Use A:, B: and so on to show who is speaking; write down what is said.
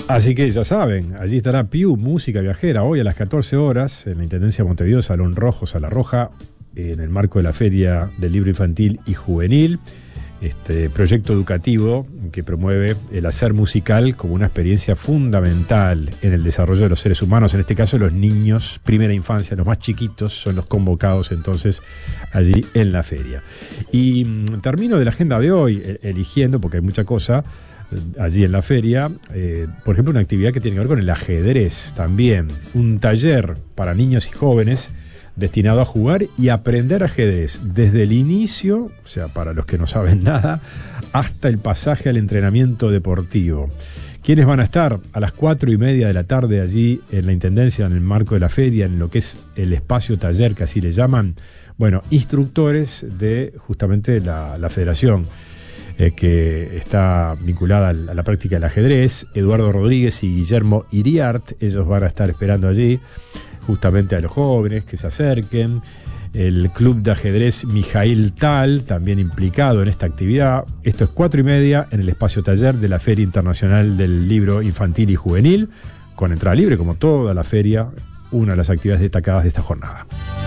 A: Así que ya saben, allí estará Piu, música viajera, hoy a las 14 horas en la Intendencia de Montevideo, Salón Rojo, Sala Roja, en el marco de la Feria del Libro Infantil y Juvenil. Este proyecto educativo que promueve el hacer musical como una experiencia fundamental en el desarrollo de los seres humanos, en este caso los niños, primera infancia, los más chiquitos, son los convocados entonces allí en la feria. Y termino de la agenda de hoy eligiendo, porque hay mucha cosa allí en la feria, por ejemplo, una actividad que tiene que ver con el ajedrez también, un taller para niños y jóvenes destinado a jugar y aprender ajedrez desde el inicio, o sea, para los que no saben nada, hasta el pasaje al entrenamiento deportivo. ¿Quiénes van a estar? A las 4:30 de la tarde allí en la Intendencia, en el marco de la feria, en lo que es el espacio taller, que así le llaman, bueno, instructores de justamente la federación que está vinculada a la práctica del ajedrez, Eduardo Rodríguez y Guillermo Iriart. Ellos van a estar esperando allí justamente a los jóvenes que se acerquen. El Club de Ajedrez Mijail Tal, también implicado en esta actividad. Esto es 4:30 en el espacio taller de la Feria Internacional del Libro Infantil y Juvenil, con entrada libre, como toda la feria, una de las actividades destacadas de esta jornada.